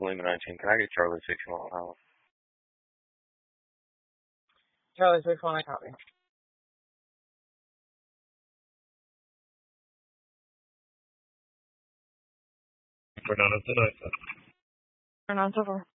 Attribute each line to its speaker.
Speaker 1: Lima 19. Can I get Charlie 6 Long Island?
Speaker 2: Charlie 6 1, I copy.
Speaker 1: Fernando tonight.
Speaker 2: Fernando, so far.